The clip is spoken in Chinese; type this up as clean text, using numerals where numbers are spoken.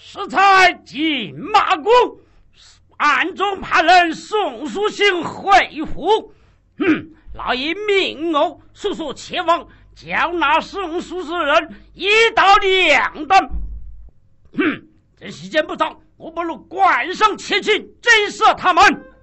适才进马宫，暗中派人送书信回府。老爷命我速速前往，将那送书之人一刀两断。这时间不早，我不如关上前去震慑他们。